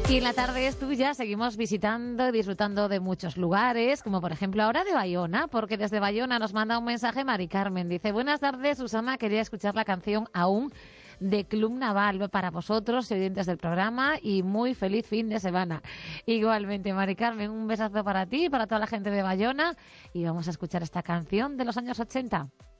Y en la tarde es tuya, seguimos visitando y disfrutando de muchos lugares, como por ejemplo ahora de Bayona, porque desde Bayona nos manda un mensaje Mari Carmen. Dice, buenas tardes, Susana, quería escuchar la canción Aún de Club Naval para vosotros, oyentes del programa, y muy feliz fin de semana. Igualmente, Mari Carmen, un besazo para ti y para toda la gente de Bayona, y vamos a escuchar esta canción de los años 80.